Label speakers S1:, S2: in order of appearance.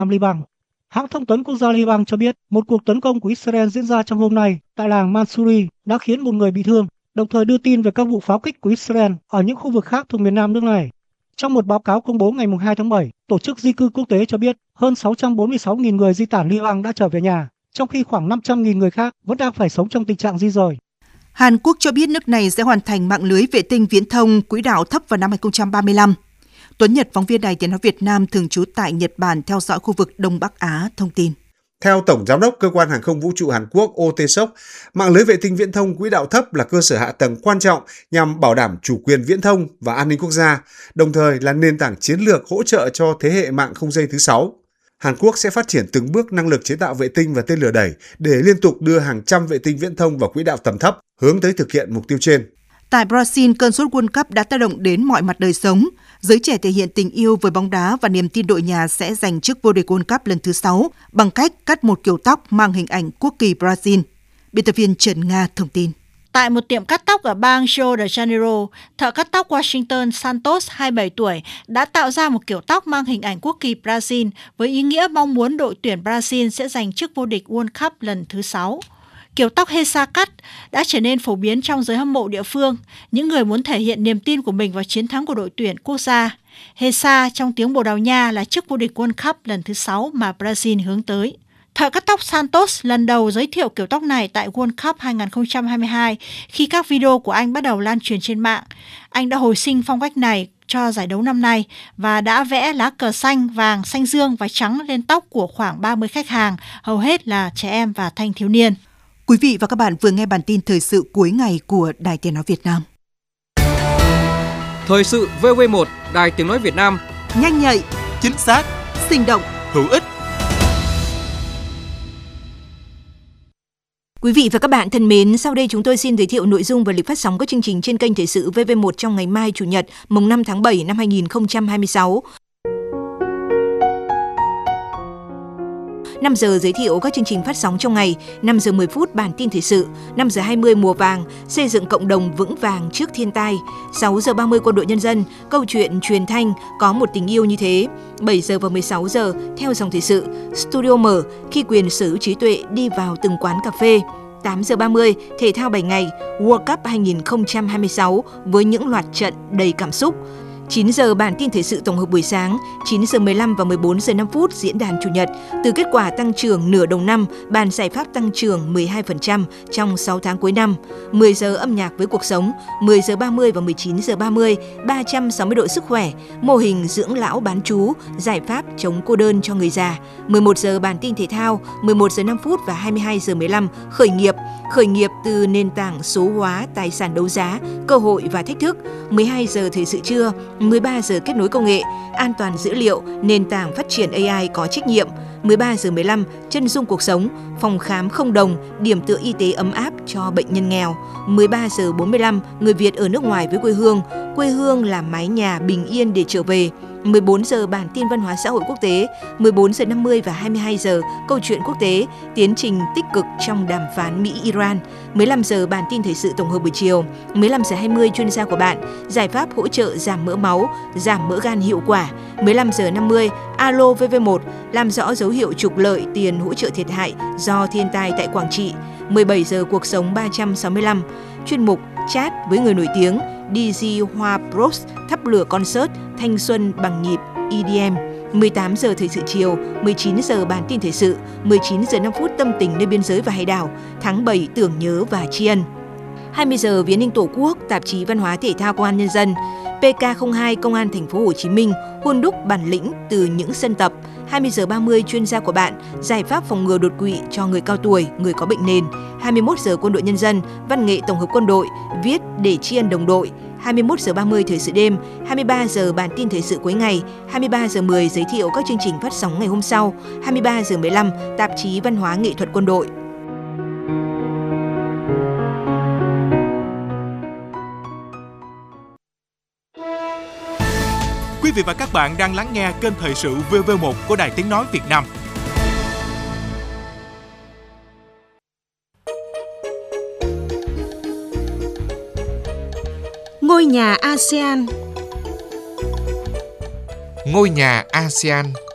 S1: Liban. Hãng thông tấn quốc gia Liban cho biết một cuộc tấn công của Israel diễn ra trong hôm nay tại làng Mansouri đã khiến một người bị thương, đồng thời đưa tin về các vụ pháo kích của Israel ở những khu vực khác thuộc miền nam nước này. Trong một báo cáo công bố ngày 2 tháng 7, Tổ chức Di cư Quốc tế cho biết hơn 646.000 người di tản Liban đã trở về nhà, trong khi khoảng 500.000 người khác vẫn đang phải sống trong tình trạng di dời.
S2: Hàn Quốc cho biết nước này sẽ hoàn thành mạng lưới vệ tinh viễn thông quỹ đạo thấp vào năm 2035. Tuấn Nhật, phóng viên Đài Tiếng nói Việt Nam thường trú tại Nhật Bản theo dõi khu vực Đông Bắc Á thông tin.
S3: Theo Tổng Giám đốc Cơ quan Hàng không Vũ trụ Hàn Quốc Oh Tae-sok, mạng lưới vệ tinh viễn thông quỹ đạo thấp là cơ sở hạ tầng quan trọng nhằm bảo đảm chủ quyền viễn thông và an ninh quốc gia, đồng thời là nền tảng chiến lược hỗ trợ cho thế hệ mạng không dây thứ 6. Hàn Quốc sẽ phát triển từng bước năng lực chế tạo vệ tinh và tên lửa đẩy để liên tục đưa hàng trăm vệ tinh viễn thông vào quỹ đạo tầm thấp, hướng tới thực hiện mục tiêu trên.
S2: Tại Brazil, cơn sốt World Cup đã tác động đến mọi mặt đời sống. Giới trẻ thể hiện tình yêu với bóng đá và niềm tin đội nhà sẽ giành chức vô địch World Cup lần thứ 6 bằng cách cắt một kiểu tóc mang hình ảnh quốc kỳ Brazil. Biên tập viên Trần Nga thông tin.
S4: Tại một tiệm cắt tóc ở bang Rio de Janeiro, thợ cắt tóc Washington Santos, 27 tuổi, đã tạo ra một kiểu tóc mang hình ảnh quốc kỳ Brazil với ý nghĩa mong muốn đội tuyển Brazil sẽ giành chức vô địch World Cup lần thứ 6. Kiểu tóc Hesa cắt đã trở nên phổ biến trong giới hâm mộ địa phương, những người muốn thể hiện niềm tin của mình vào chiến thắng của đội tuyển quốc gia. Hesa trong tiếng Bồ Đào Nha là chức vô địch World Cup lần thứ 6 mà Brazil hướng tới. Thợ cắt tóc Santos lần đầu giới thiệu kiểu tóc này tại World Cup 2022 khi các video của anh bắt đầu lan truyền trên mạng. Anh đã hồi sinh phong cách này cho giải đấu năm nay và đã vẽ lá cờ xanh, vàng, xanh dương và trắng lên tóc của khoảng 30 khách hàng, hầu hết là trẻ em và thanh thiếu niên.
S2: Quý vị và các bạn vừa nghe bản tin thời sự cuối ngày của Đài Tiếng nói Việt Nam.
S5: Thời sự VV1, Đài Tiếng nói Việt Nam.
S2: Nhanh nhạy,
S6: chính xác,
S2: sinh động,
S6: hữu ích.
S2: Quý vị và các bạn thân mến, sau đây chúng tôi xin giới thiệu nội dung và lịch phát sóng các chương trình trên kênh Thời sự VV1 trong ngày mai Chủ nhật, mùng 5 tháng 7 năm 2026. 5 giờ giới thiệu các chương trình phát sóng trong ngày, 5 giờ 10 phút bản tin thời sự, 5 giờ 20 mùa vàng, xây dựng cộng đồng vững vàng trước thiên tai, 6 giờ 30 quân đội nhân dân, câu chuyện truyền thanh có một tình yêu như thế, 7 giờ và 16 giờ theo dòng thời sự, studio mở khi quyền sở hữu trí tuệ đi vào từng quán cà phê. 8 giờ 30, thể thao 7 ngày, World Cup 2026 với những loạt trận đầy cảm xúc. 9 giờ bản tin thời sự tổng hợp buổi sáng, 9 giờ 15 và 14 giờ 5 phút diễn đàn Chủ nhật. Từ kết quả tăng trưởng nửa đầu năm, bàn giải pháp tăng trưởng 12% trong 6 tháng cuối năm. 10 giờ âm nhạc với cuộc sống, 10 giờ 30 và 19 giờ 30, 360 độ sức khỏe, mô hình dưỡng lão bán trú, giải pháp chống cô đơn cho người già. 11 giờ bản tin thể thao, 11 giờ 5 phút và 22 giờ 15 khởi nghiệp từ nền tảng số hóa, tài sản đấu giá, cơ hội và thách thức. 12 giờ thời sự trưa, 13 giờ kết nối công nghệ, an toàn dữ liệu, nền tảng phát triển AI có trách nhiệm. 13 giờ 15, chân dung cuộc sống, phòng khám không đồng, điểm tựa y tế ấm áp cho bệnh nhân nghèo. 13 giờ 45, người Việt ở nước ngoài với quê hương là mái nhà bình yên để trở về. 14 giờ bản tin văn hóa xã hội quốc tế, 14 giờ 50 và 22 giờ câu chuyện quốc tế, tiến trình tích cực trong đàm phán Mỹ-Iran. 15 giờ bản tin thời sự tổng hợp buổi chiều, 15 giờ 20 chuyên gia của bạn, giải pháp hỗ trợ giảm mỡ máu, giảm mỡ gan hiệu quả. 15 giờ 50, alo VV1, làm rõ dấu hiệu trục lợi tiền hỗ trợ thiệt hại do thiên tai tại Quảng Trị. 17 giờ cuộc sống 365, chuyên mục chat với người nổi tiếng, DJ Hoa Bros thắp lửa concert thanh xuân bằng nhịp EDM. 18 giờ thời sự chiều, 19 giờ bản tin thời sự, 19 giờ 5 phút tâm tình nơi biên giới và hải đảo, tháng 7 tưởng nhớ và tri ân. 20 giờ Viếng Ninh Tổ quốc, tạp chí Văn hóa Thể thao Công an Nhân dân, PK02 Công an Thành phố Hồ Chí Minh hun đúc bản lĩnh từ những sân tập. 20 giờ 30 chuyên gia của bạn, giải pháp phòng ngừa đột quỵ cho người cao tuổi, người có bệnh nền. 21 giờ Quân đội Nhân dân, văn nghệ tổng hợp quân đội, viết để tri ân đồng đội. 21 giờ 30 thời sự đêm, 23 giờ bản tin thời sự cuối ngày, 23 giờ 10 giới thiệu các chương trình phát sóng ngày hôm sau, 23 giờ 15 tạp chí Văn hóa Nghệ thuật Quân đội.
S6: Quý vị và các bạn đang lắng nghe kênh thời sự VV1 của Đài Tiếng nói Việt Nam.
S7: Ngôi nhà ASEAN.
S8: Ngôi nhà ASEAN.